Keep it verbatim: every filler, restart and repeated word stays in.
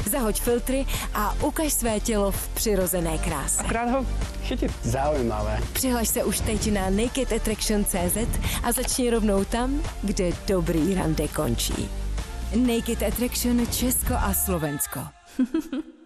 Zahoď filtry a ukaž své tělo v přirozené kráse. Akorát ho chytit. Zaujímavé. Přihlaš se už teď na naked attraction tečka cé zet a začni rovnou tam, kde dobrý rande končí. Naked Attraction Česko a Slovensko.